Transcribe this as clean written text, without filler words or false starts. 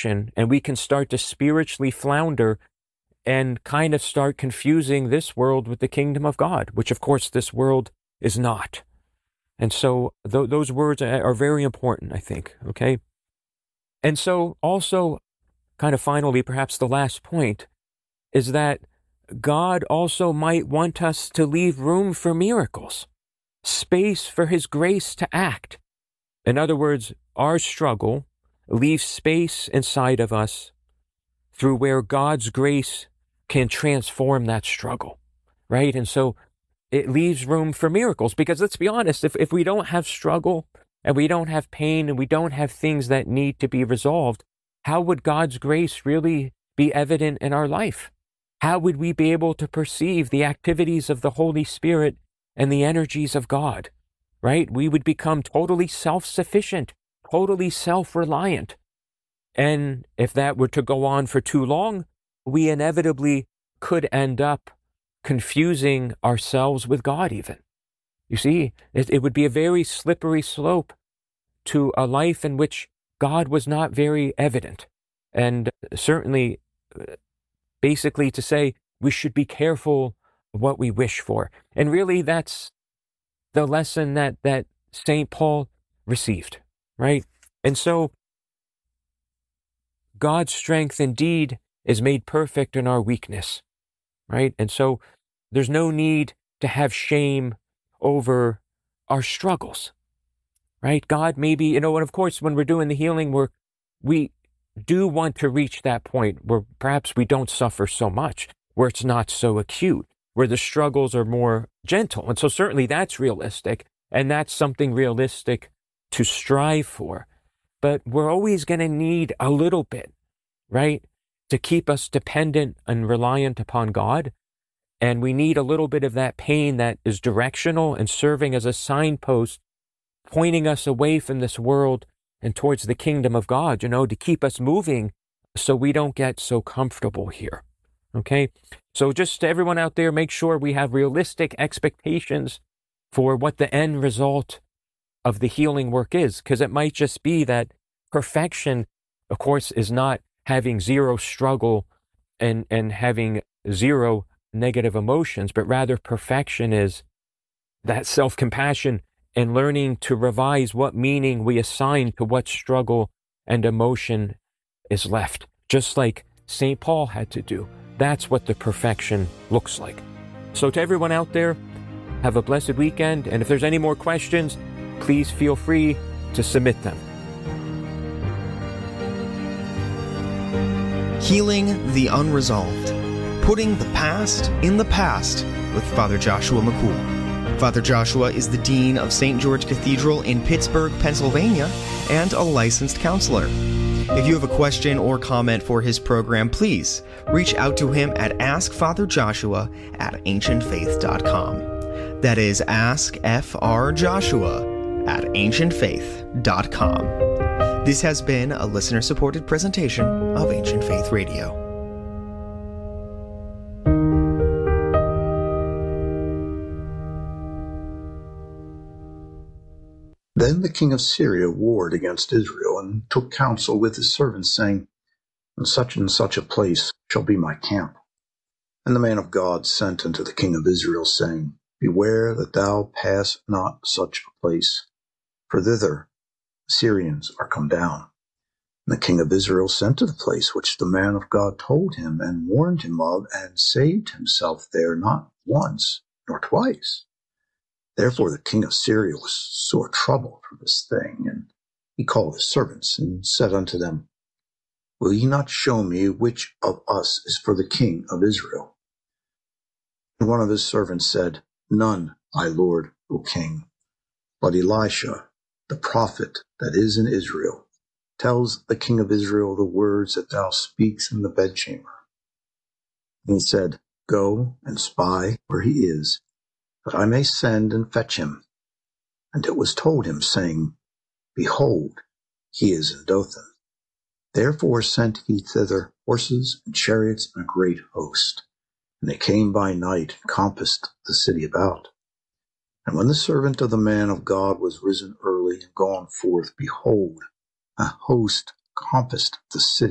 perfection, and we can start to spiritually flounder and kind of start confusing this world with the kingdom of God, which of course this world is not. And so those words are very important, I think, okay? And so also, kind of finally, perhaps the last point, is that God also might want us to leave room for miracles, space for His grace to act. In other words, our struggle leaves space inside of us through where God's grace can transform that struggle, right? And so it leaves room for miracles, because let's be honest, if we don't have struggle and we don't have pain and we don't have things that need to be resolved, how would God's grace really be evident in our life? How would we be able to perceive the activities of the Holy Spirit and the energies of God, right? We would become totally self-sufficient, totally self-reliant. And if that were to go on for too long, we inevitably could end up confusing ourselves with God even. You see, it would be a very slippery slope to a life in which God was not very evident. And certainly, basically to say, we should be careful what we wish for. And really, that's the lesson that St. Paul received, right? And so, God's strength indeed is made perfect in our weakness, right? And so, there's no need to have shame over our struggles, right? God maybe, and of course, when we're doing the healing work, we do want to reach that point where perhaps we don't suffer so much, where it's not so acute, where the struggles are more gentle. And so certainly that's realistic, and that's something realistic to strive for. But we're always going to need a little bit, right, to keep us dependent and reliant upon God. And we need a little bit of that pain that is directional and serving as a signpost, pointing us away from this world and towards the kingdom of God, to keep us moving so we don't get so comfortable here. Okay? So just to everyone out there, make sure we have realistic expectations for what the end result of the healing work is, because it might just be that perfection, of course, is not having zero struggle and having zero negative emotions, but rather perfection is that self-compassion and learning to revise what meaning we assign to what struggle and emotion is left, just like St. Paul had to do. That's what the perfection looks like. So to everyone out there, have a blessed weekend, and if there's any more questions, please feel free to submit them. Healing the Unresolved. Putting the past in the past with Father Joshua McCool. Father Joshua is the Dean of St. George Cathedral in Pittsburgh, Pennsylvania, and a licensed counselor. If you have a question or comment for his program, please reach out to him at askfatherjoshua@ancientfaith.com. That is askfrjoshua@ancientfaith.com. This has been a listener-supported presentation of Ancient Faith Radio. Then the king of Syria warred against Israel, and took counsel with his servants, saying, In such and such a place shall be my camp. And the man of God sent unto the king of Israel, saying, Beware that thou pass not such a place, for thither Syrians are come down. And the king of Israel sent to the place which the man of God told him, and warned him of, and saved himself there not once nor twice. Therefore the king of Syria was sore troubled for this thing, and he called his servants, and said unto them, Will ye not show me which of us is for the king of Israel? And one of his servants said, None, my lord, O king, but Elisha, the prophet that is in Israel, tells the king of Israel the words that thou speakest in the bedchamber. And he said, Go and spy where he is, that I may send and fetch him. And it was told him, saying, Behold, he is in Dothan. Therefore sent he thither horses and chariots and a great host. And they came by night and compassed the city about. And when the servant of the man of God was risen early and gone forth, behold, a host compassed the city